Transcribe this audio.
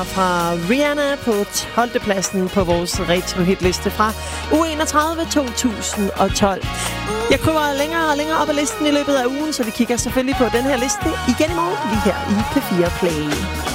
fra Rihanna på 12. pladsen på vores retro-hitliste fra uge 31 2012. Jeg kryber længere og længere op ad listen i løbet af ugen, så vi kigger selvfølgelig på den her liste igen i morgen, lige her i P4 Play.